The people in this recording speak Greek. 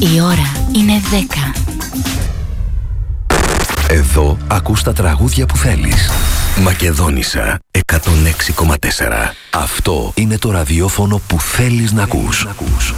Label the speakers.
Speaker 1: Η ώρα είναι 10.
Speaker 2: Εδώ ακούς τα τραγούδια που θέλεις. Μακεδόνισσα 106,4. Αυτό είναι το ραδιόφωνο που θέλεις να ακούς.